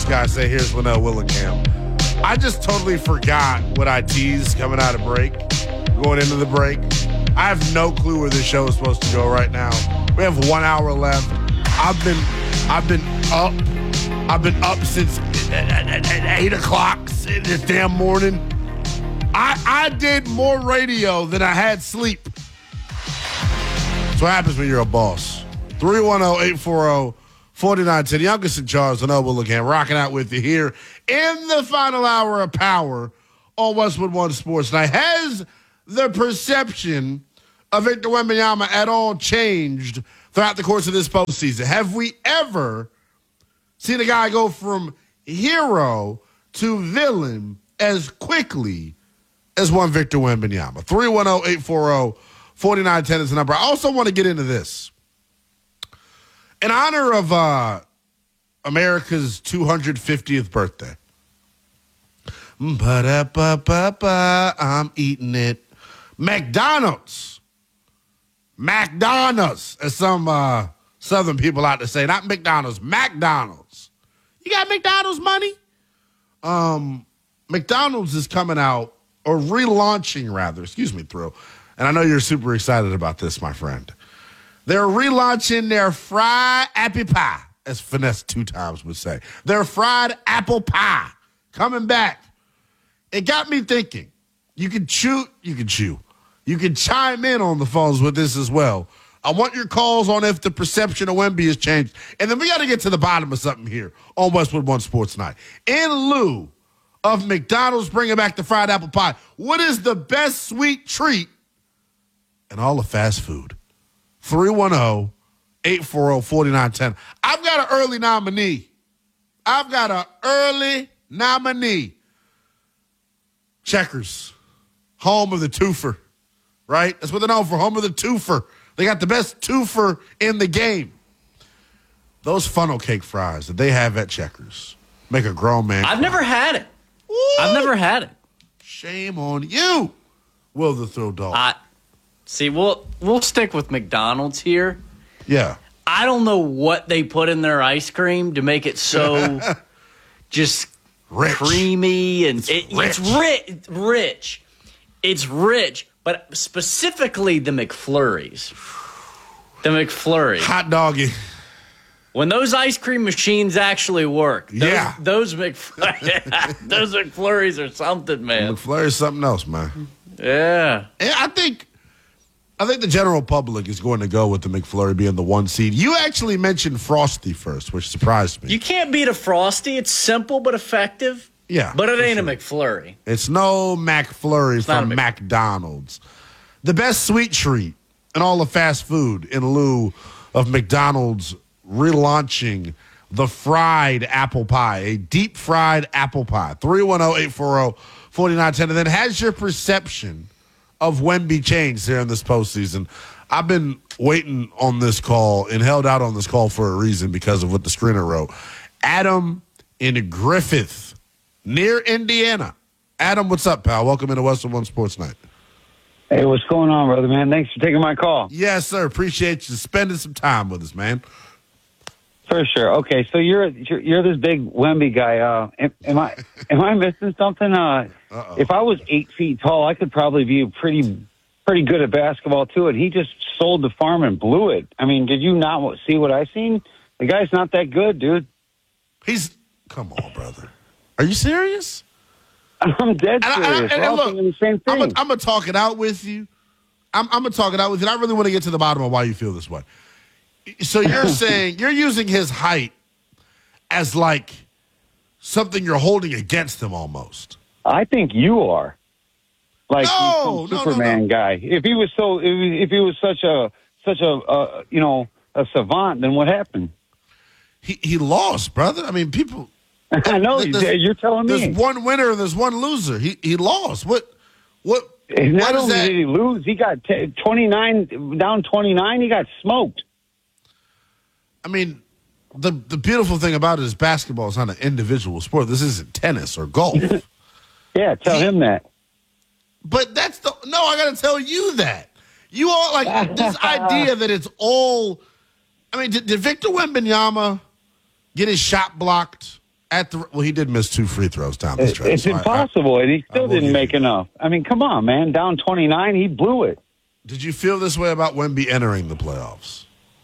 guy say, here's Linnell Willingham. I just totally forgot what I teased coming out of break, going into the break. I have no clue where this show is supposed to go right now. We have 1 hour left. I've been up since 8 o'clock this damn morning. I did more radio than I had sleep. That's what happens when you're a boss. 310-840-4910. Youngest in charge, Linnell Willingham, rocking out with you here in the final hour of Power on Westwood One Sports Night. Has the perception of Victor Wembanyama at all changed throughout the course of this postseason? Have we ever seen a guy go from hero to villain as quickly as one Victor Wembanyama? 310-840-4910 is the number. I also want to get into this. In honor of America's 250th birthday. I'm eating it. McDonald's, as some Southern people like to say. Not McDonald's, McDonald's. You got McDonald's money? McDonald's is coming out, or relaunching rather, Thrill. And I know you're super excited about this, my friend. They're relaunching their fried apple pie, as Finesse 2 times would say. Their fried apple pie coming back. It got me thinking. You can chime in on the phones with this as well. I want your calls on if the perception of Wemby has changed. And then we got to get to the bottom of something here on Westwood One Sports Night. In lieu of McDonald's bringing back the fried apple pie, what is the best sweet treat in all of fast food? 310-840-4910. I've got an early nominee. Checkers, home of the twofer, right? That's what they're known for, home of the twofer. They got the best twofer in the game. Those funnel cake fries that they have at Checkers make a grown man cry. I've never had it. I've never had it. Shame on you, Will the Thrill Dog. See, we'll stick with McDonald's here. Yeah. I don't know what they put in their ice cream to make it so just rich. Creamy and it's rich. It's rich, but specifically the McFlurries. Hot doggy. When those ice cream machines actually work, those McFlurries are something, man. McFlurry is something else, man. Yeah. And I think the general public is going to go with the McFlurry being the 1 seed. You actually mentioned Frosty first, which surprised me. You can't beat a Frosty. It's simple but effective. Yeah. But it ain't a McFlurry. It's no McFlurry from McDonald's. The best sweet treat in all of fast food in lieu of McDonald's relaunching the fried apple pie, a deep fried apple pie. 310-840-4910. And then has your perception of Wemby changed here in this postseason? I've been waiting on this call and held out on this call for a reason because of what the screener wrote. Adam in Griffith, near Indiana. Adam, what's up, pal? Welcome into Westwood One Sports Night. Hey, what's going on, brother, man? Thanks for taking my call. Yes, sir. Appreciate you spending some time with us, man. For sure. Okay, so you're this big Wemby guy. Am I missing something? If I was 8 feet tall, I could probably be pretty good at basketball too. And he just sold the farm and blew it. I mean, did you not see what I seen? The guy's not that good, dude. Come on, brother. Are you serious? I'm dead serious. And look, the same thing. I'm gonna talk it out with you. I'm gonna talk it out with you. And I really want to get to the bottom of why you feel this way. So you're saying you're using his height as like something you're holding against him almost. I think you are. Like some Superman guy. If he was such a savant, then what happened? He lost, brother. I mean, people. I know. You're telling me there's one winner and there's one loser. He lost. What? Not only did he lose, he got 29 down 29. He got smoked. I mean, the beautiful thing about it is basketball is not an individual sport. This isn't tennis or golf. Yeah, tell him that. But I got to tell you that. You all like this idea that it's all. I mean, did Victor Wembanyama get his shot blocked he did miss 2 free throws down the stretch. It's impossible, and he still didn't make enough. I mean, come on, man. Down 29, he blew it. Did you feel this way about Wemby entering the playoffs?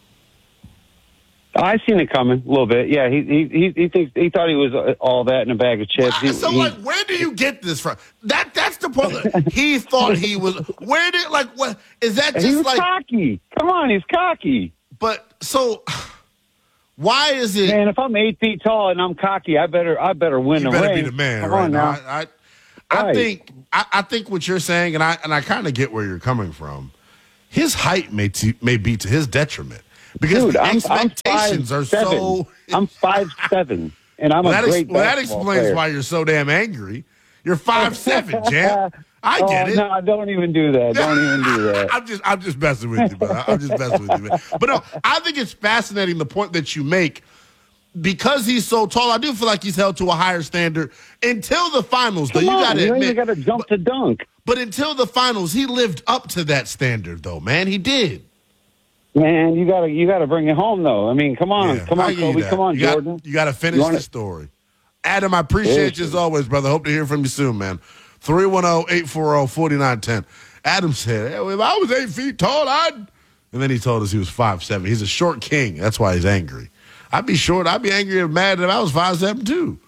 I seen it coming a little bit. Yeah, he thought he was all that in a bag of chips. Where do you get this from? That's the point. He thought he was. Where did what is that? Just he was cocky. Come on, he's cocky. But so, why is it? Man, if I'm 8 feet tall and I'm cocky, I better win the ring. You better be the man. Come right on now. Right. I think what you're saying, and I kind of get where you're coming from. His height may be to his detriment because Dude, the expectations are so. I'm 5'7", and I'm a great basketball that explains player. why you're so damn angry. You're 5'7", Jan. I get it. No, don't even do that. Don't even do that. I'm just messing with you, man. I'm just messing with you, man. But no, I think it's fascinating the point that you make. Because he's so tall, I do feel like he's held to a higher standard until the finals. Though Come on, you got to admit, you got to jump to dunk. But until the finals, he lived up to that standard, though. Man, he did. Man, you got to bring it home, though. I mean, come on, Kobe, come on, Jordan. You got to finish the story. Adam, I appreciate you as always, brother. Hope to hear from you soon, man. 310-840-4910. Adam said, hey, if I was 8 feet tall, And then he told us he was 5'7". He's a short king. That's why he's angry. I'd be short. I'd be angry and mad if I was 5'7", too.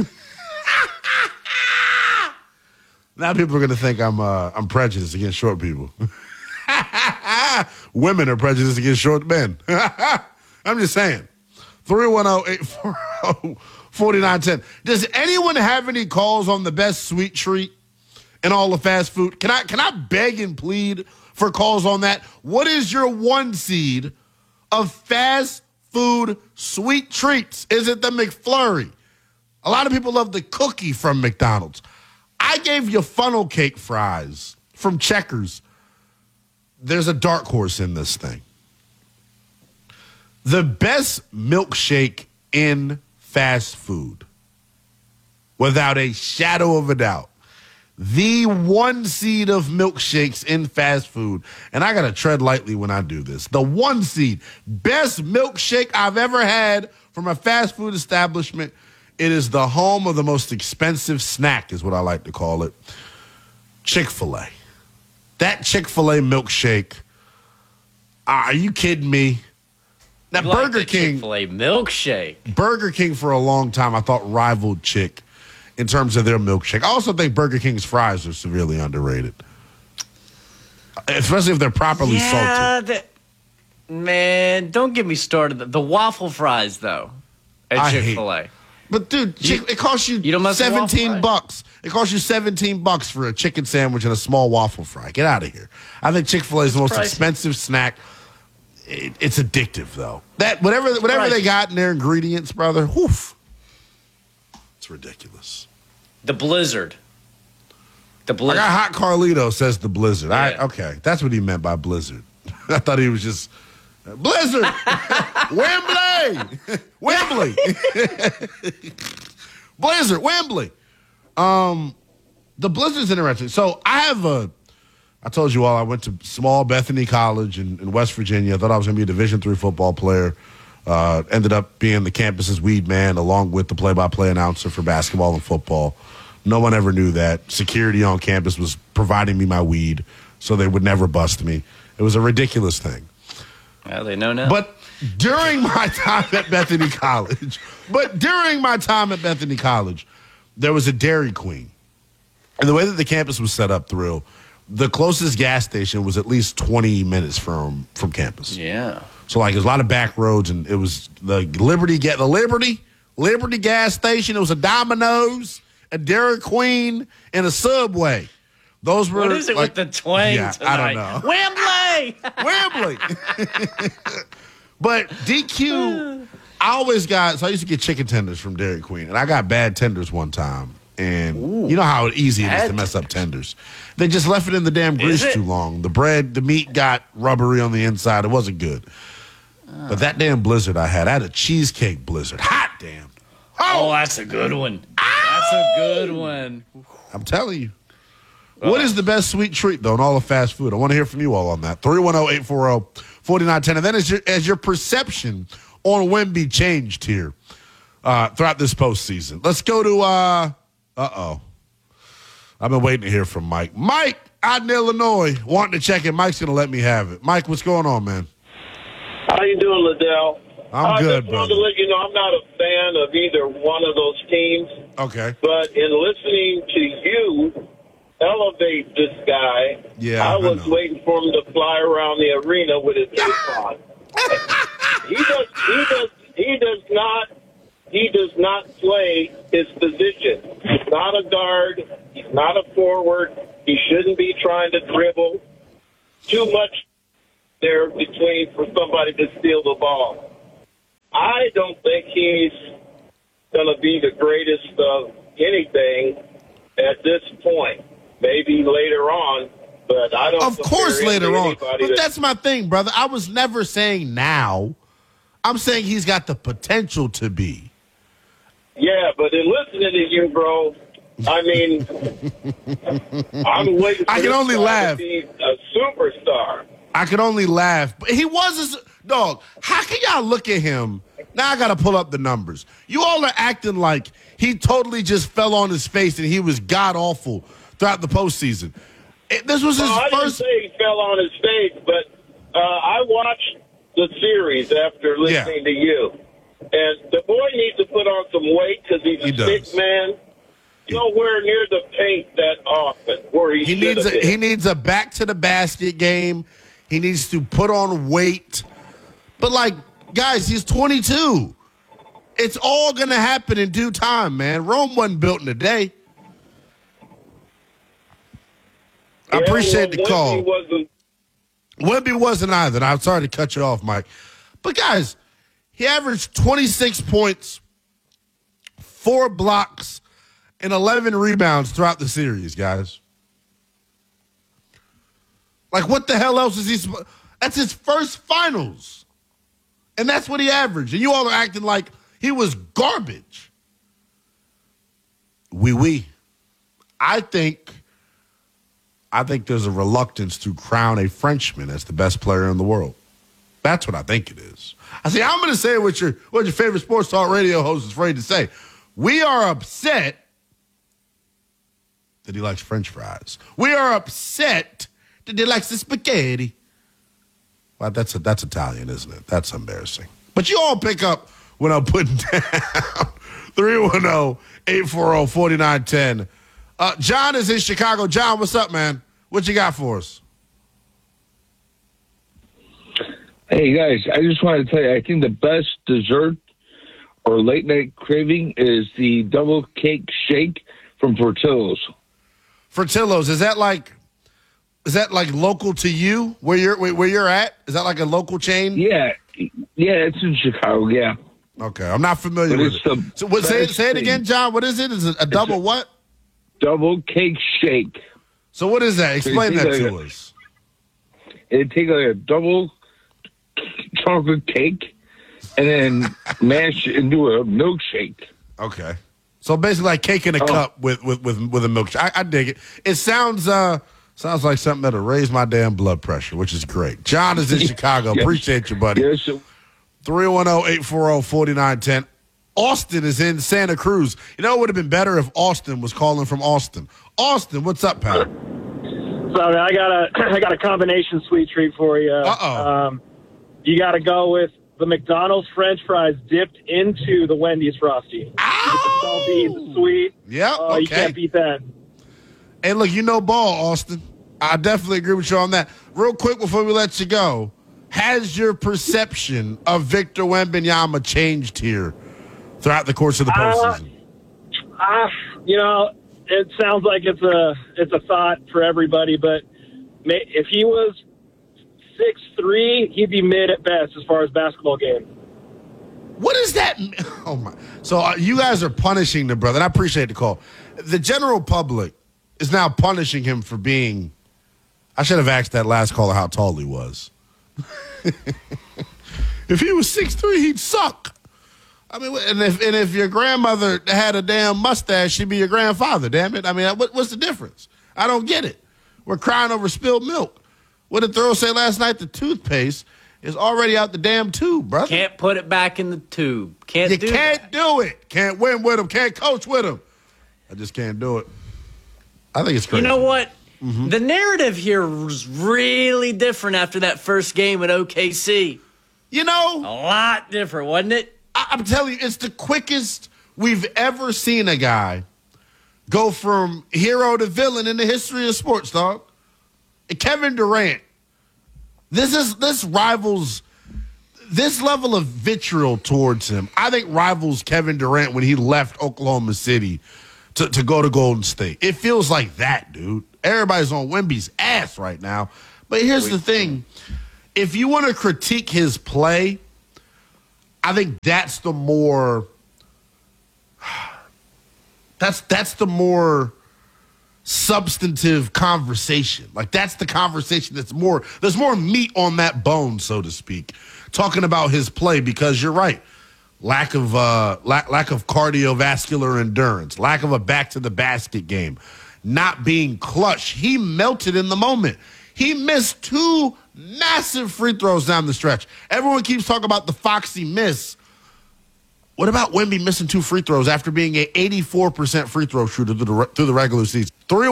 Now people are going to think I'm prejudiced against short people. Women are prejudiced against short men. I'm just saying. 310-840-4910. Does anyone have any calls on the best sweet treat in all the fast food? Can I beg and plead for calls on that? What is your one seed of fast food sweet treats? Is it the McFlurry? A lot of people love the cookie from McDonald's. I gave you funnel cake fries from Checkers. There's a dark horse in this thing. The best milkshake in fast food, without a shadow of a doubt. The one seed of milkshakes in fast food, and I got to tread lightly when I do this. The one seed, best milkshake I've ever had from a fast food establishment. It is the home of the most expensive snack, is what I like to call it. Chick-fil-A. That Chick-fil-A milkshake, are you kidding me? Now, Burger King. Chick-fil-A milkshake. Burger King for a long time I thought rivaled Chick in terms of their milkshake. I also think Burger King's fries are severely underrated, especially if they're properly salted. Man, don't get me started. The waffle fries, though, at Chick-fil-A. But, dude, it costs you $17. It costs you $17 for a chicken sandwich and a small waffle fry. Get out of here. I think Chick-fil-A is the most expensive snack. It's addictive, though. Whatever they got in their ingredients, brother, whoof. It's ridiculous. The Blizzard. I got Hot Carlito says the Blizzard. Yeah. Okay, that's what he meant by Blizzard. I thought he was just Blizzard. Wembley. Wembley. Blizzard. Wembley. The Blizzard's interesting. So I told you all I went to small Bethany College in West Virginia. I thought I was going to be a Division III football player. Ended up being the campus's weed man along with the play-by-play announcer for basketball and football. No one ever knew that. Security on campus was providing me my weed so they would never bust me. It was a ridiculous thing. Well, they know now. But during my time at Bethany College, there was a Dairy Queen. And the way that the campus was set up, the closest gas station was at least 20 minutes from campus. Yeah. So, there's a lot of back roads, and it was the Liberty gas station. It was a Domino's, a Dairy Queen, and a Subway. Those were. What is it with the twang tonight? I don't know. Wembley! But DQ, I used to get chicken tenders from Dairy Queen, and I got bad tenders one time. And you know how easy it is to mess up tenders. They just left it in the damn grease too long. The meat got rubbery on the inside. It wasn't good. But that damn Blizzard I had a cheesecake Blizzard. Hot damn. Oh, that's a good one. That's a good one. I'm telling you. What is the best sweet treat, though, in all of fast food? I want to hear from you all on that. 310-840-4910. And then as your perception on Wemby changed here, throughout this postseason. Let's go to I've been waiting to hear from Mike. Mike out in Illinois wanting to check in. Mike's going to let me have it. Mike, what's going on, man? How you doing, Liddell? I'm good, I just wanted to let you know I'm not a fan of either one of those teams. Okay. But in listening to you elevate this guy, I was waiting for him to fly around the arena with his cape on. He does not play his position. He's not a guard. He's not a forward. He shouldn't be trying to dribble. Too much there between for somebody to steal the ball. I don't think he's going to be the greatest of anything at this point. Maybe later on, but I don't. Of course, later on. But that's my thing, brother. I was never saying now. I'm saying he's got the potential to be. Yeah, but in listening to you, bro, I mean, I'm waiting for I can only laugh. To be a superstar. I can only laugh. But he was a dog. How can y'all look at him? Now I got to pull up the numbers. You all are acting like he totally just fell on his face and he was god-awful throughout the postseason. This was his I first. didn't say he fell on his face, but I watched the series after listening to you. And the boy needs to put on some weight because he's a sick man. Nowhere near the paint that often where he needs been. He needs a back-to-the-basket game. He needs to put on weight. But, like, guys, he's 22. It's all going to happen in due time, man. Rome wasn't built in a day. I appreciate the call. Wemby wasn't either. I'm sorry to cut you off, Mike. But, guys, he averaged 26 points, 4 blocks, and 11 rebounds throughout the series, guys. Like, what the hell else is he supposed? That's his first finals. And that's what he averaged. And you all are acting like he was garbage. I think there's a reluctance to crown a Frenchman as the best player in the world. That's what I think it is. I'm going to say what your favorite sports talk radio host is afraid to say. We are upset that he likes French fries. We are upset that he likes the spaghetti. Well, that's Italian, isn't it? That's embarrassing. But you all pick up when I'm putting down 310-840-4910. John is in Chicago. John, what's up, man? What you got for us? Hey, guys, I just wanted to tell you, I think the best dessert or late-night craving is the double cake shake from Portillo's. Portillo's, is that like local to you where you're at? Is that like a local chain? Yeah, it's in Chicago. Yeah. Okay, I'm not familiar with it. So say it again, John. What is it? Is it a double what? Double cake shake. So what is that? Explain that to us. It take a double chocolate cake and then mash it into a milkshake. Okay. So basically like cake in a cup with a milkshake. I dig it. It sounds like something that'll raise my damn blood pressure, which is great. John is in Chicago. Yes. Appreciate you, buddy. Yes. 310-840-4910. Austin is in Santa Cruz. You know, it would have been better if Austin was calling from Austin. Austin, what's up, pal? Sorry, I got a combination sweet treat for you. Uh-oh. You got to go with the McDonald's French fries dipped into the Wendy's Frosty. Ow! The salty, the sweet. Yeah, okay. You can't beat that. Hey, look, you know ball, Austin. I definitely agree with you on that. Real quick before we let you go, has your perception of Victor Wembanyama changed here throughout the course of the postseason? It sounds like it's a thought for everybody, but if he was 6'3", he'd be mid at best as far as basketball game. What is that? Oh my! So you guys are punishing the brother. And I appreciate the call. The general public is now punishing him for being. I should have asked that last caller how tall he was. If he was 6'3", he'd suck. I mean, and if your grandmother had a damn mustache, she'd be your grandfather. Damn it! I mean, what's the difference? I don't get it. We're crying over spilled milk. What did Thoreau say last night? The toothpaste is already out the damn tube, brother. Can't put it back in the tube. You can't do it. Can't win with him. Can't coach with him. I just can't do it. I think it's crazy. You know what? Mm-hmm. The narrative here was really different after that first game at OKC. You know? A lot different, wasn't it? I'm telling you, it's the quickest we've ever seen a guy go from hero to villain in the history of sports, dog. And Kevin Durant, this rivals this level of vitriol towards him. I think rivals Kevin Durant when he left Oklahoma City to go to Golden State. It feels like that, dude. Everybody's on Wemby's ass right now. But here's the thing. If you want to critique his play, I think that's the more that's the more substantive conversation. Like that's the conversation there's more meat on that bone, so to speak. Talking about his play, because you're right. Lack of cardiovascular endurance, lack of a back to the basket game, not being clutch. He melted in the moment. He missed 2 massive free throws down the stretch. Everyone keeps talking about the Foxy miss. What about Wemby missing 2 free throws after being an 84% free throw shooter through the regular season?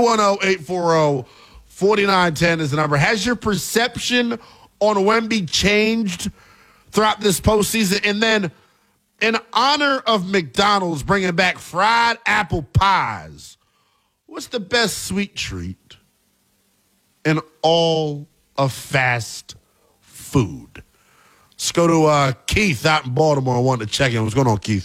310-840-4910 is the number. Has your perception on Wemby changed throughout this postseason? And then, in honor of McDonald's bringing back fried apple pies, what's the best sweet treat in all of fast food? Let's go to Keith out in Baltimore. I wanted to check in. What's going on, Keith?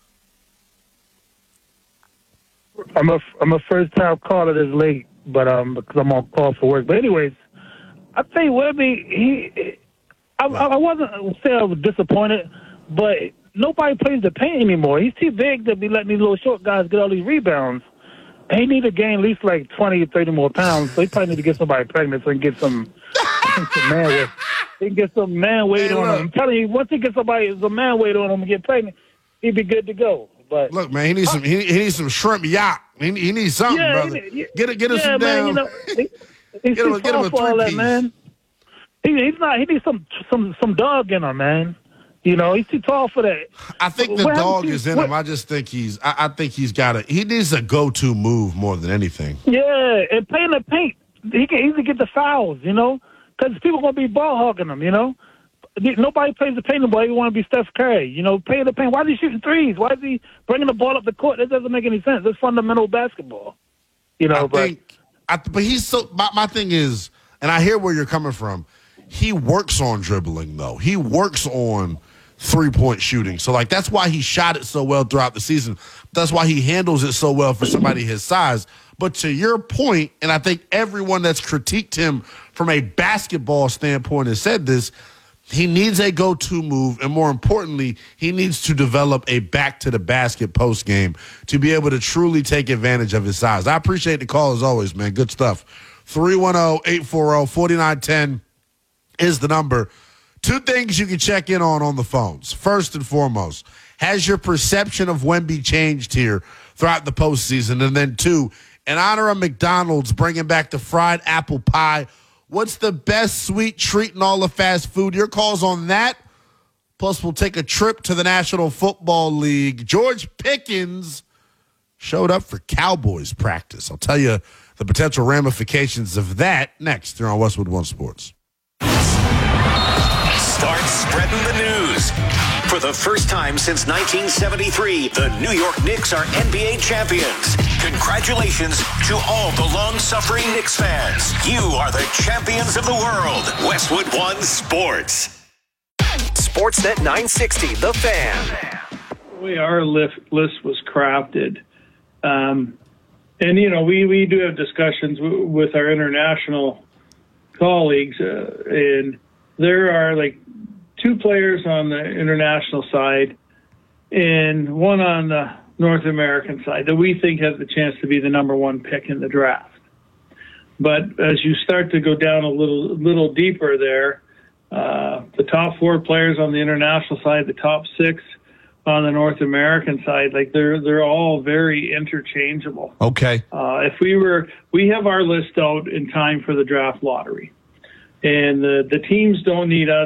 I'm a first-time caller this late, but because I'm on call for work. But anyways, I think Wemby, I wasn't say I was disappointed, but nobody plays the paint anymore. He's too big to be letting these little short guys get all these rebounds. And he need to gain at least like 20 or 30 more pounds. So he probably need to get somebody pregnant so he can get some man weight. He can get some man weight on him. I'm telling you, once he gets somebody some man weight on him and get pregnant, he'd be good to go. But look, man, he needs some. He needs some shrimp yacht. He needs something, brother. Get him some man, down. You know, he's too tall for all that, man. He's not. He needs some dog in him, man. You know, he's too tall for that. I think the dog is in him. I just think I think he's got a. He needs a go-to move more than anything. Yeah, and playing the paint, he can easily get the fouls. You know, because people are gonna be ball hogging him. You know, nobody plays the paint anymore. You want to be Steph Curry. You know, playing the paint. Why is he shooting threes? Why is he bringing the ball up the court? That doesn't make any sense. It's fundamental basketball. You know, but he's so. My thing is, and I hear where you're coming from. He works on dribbling, though. He works on three-point shooting. So, like, that's why he shot it so well throughout the season. That's why he handles it so well for somebody his size. But to your point, and I think everyone that's critiqued him from a basketball standpoint has said this, he needs a go-to move, and more importantly, he needs to develop a back-to-the-basket post game to be able to truly take advantage of his size. I appreciate the call as always, man. Good stuff. 310-840-4910 is the number. 2 things you can check in on the phones. First and foremost, has your perception of Wemby changed here throughout the postseason? And then 2, in honor of McDonald's bringing back the fried apple pie, what's the best sweet treat in all of fast food? Your calls on that. Plus, we'll take a trip to the National Football League. George Pickens showed up for Cowboys practice. I'll tell you the potential ramifications of that next here on Westwood One Sports. Start spreading the news. For the first time since 1973, the New York Knicks are NBA champions. Congratulations to all the long-suffering Knicks fans. You are the champions of the world. Westwood One Sports. Sportsnet 960, The Fan. The way our list was crafted, and, you know, we do have discussions with our international colleagues, and there are like 2 players on the international side and 1 on the North American side that we think have the chance to be the number 1 pick in the draft. But as you start to go down a little deeper there, the top 4 players on the international side, the top 6 on the North American side, like they're all very interchangeable. Okay. We have our list out in time for the draft lottery. And the teams don't need us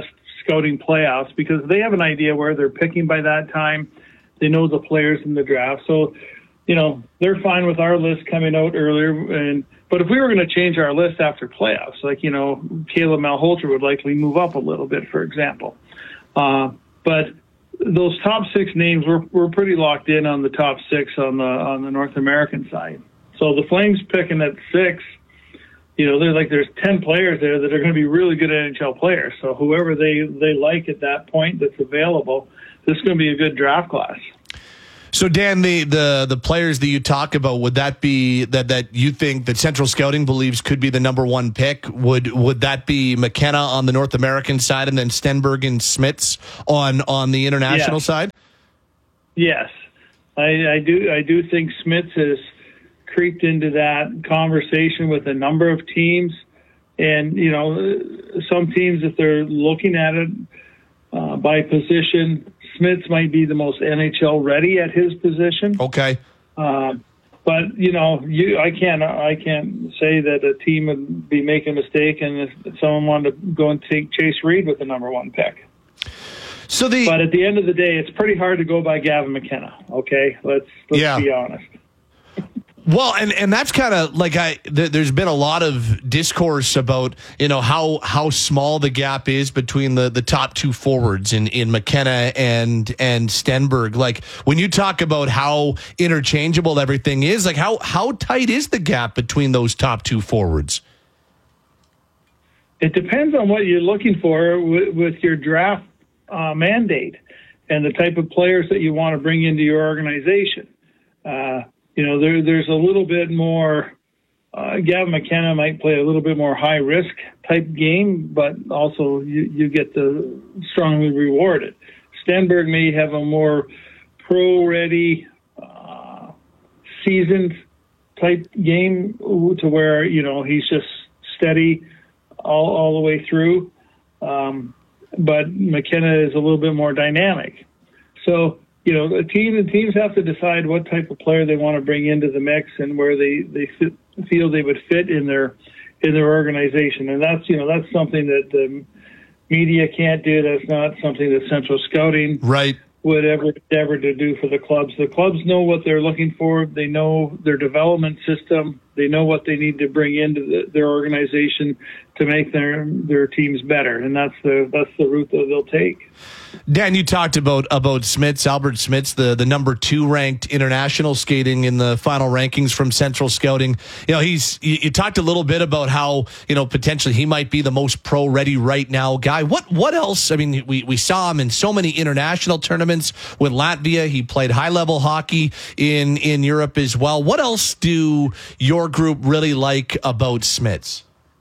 scouting playoffs because they have an idea where they're picking by that time. They know the players in the draft. So, they're fine with our list coming out earlier. But if we were going to change our list after playoffs, like, Caleb Malholter would likely move up a little bit, for example. But those top 6 names, we're pretty locked in on the top 6 on the North American side. So the Flames picking at 6, there's 10 players there that are going to be really good NHL players. So whoever they like at that point that's available, this is going to be a good draft class. So, Dan, the players that you talk about, would that be that you think that Central Scouting believes could be the number 1 pick? Would that be McKenna on the North American side and then Stenberg and Smits on the international side? Yes, I do think Smits has creeped into that conversation with a number of teams, and some teams, if they're looking at it by position, Smits might be the most NHL ready at his position. Okay. But I can't say that a team would be making a mistake, and if someone wanted to go and take Chase Reed with the number 1 pick. But at the end of the day, it's pretty hard to go by Gavin McKenna. Okay, let's be honest. Well, and that's kind of like there's been a lot of discourse about, how small the gap is between the top 2 forwards in McKenna and Stenberg. Like, when you talk about how interchangeable everything is, like how tight is the gap between those top 2 forwards? It depends on what you're looking for with your draft mandate and the type of players that you want to bring into your organization. There's a little bit more. Gavin McKenna might play a little bit more high risk type game, but also you get the strongly rewarded. Stenberg may have a more pro ready, seasoned type game to where he's just steady all the way through. But McKenna is a little bit more dynamic. So. Teams have to decide what type of player they want to bring into the mix and where they feel they would fit in their organization, and that's something that the media can't do. That's not something that Central Scouting would ever endeavor to do for the clubs. The clubs know what they're looking for. They know their development system. They know what they need to bring into their organization to make their teams better, and that's the route that they'll take. Dan, you talked about Smits, Albert Smits, the number 2 ranked international skating in the final rankings from Central Scouting. You talked a little bit about how, potentially he might be the most pro ready right now guy. What else? I mean, we saw him in so many international tournaments with Latvia. He played high level hockey in Europe as well. What else do your group really like about Smits?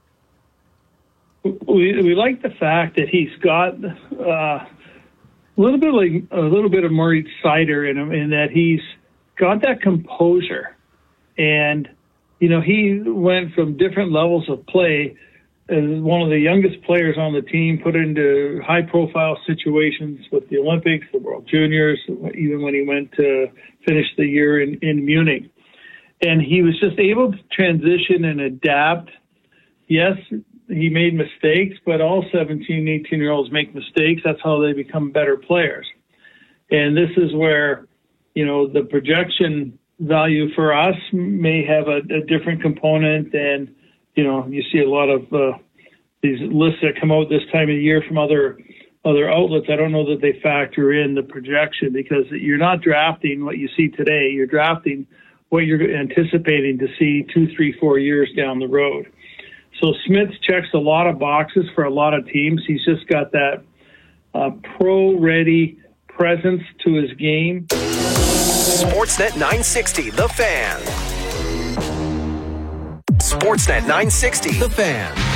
We like the fact that he's got a little bit of Moritz Seider in him, in that he's got that composure, and he went from different levels of play as one of the youngest players on the team, put into high profile situations with the Olympics, the World Juniors, even when he went to finish the year in Munich, and he was just able to transition and adapt. Yes, he made mistakes, but all 17, 18-year-olds make mistakes. That's how they become better players. And this is where, the projection value for us may have a different component. And, you see a lot of these lists that come out this time of year from other outlets. I don't know that they factor in the projection, because you're not drafting what you see today. You're drafting what you're anticipating to see 2, 3, 4 years down the road. So Smits checks a lot of boxes for a lot of teams. He's just got that pro-ready presence to his game. Sportsnet 960, The Fan. Sportsnet 960, The Fan.